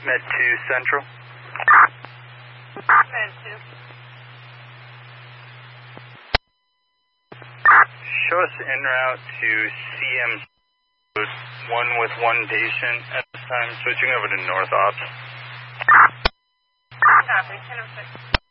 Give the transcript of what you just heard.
Med 2 Central. Med 2. Show us en route to CM 1 with 1 patient at this time, switching over to North Ops. Copy, 10-6.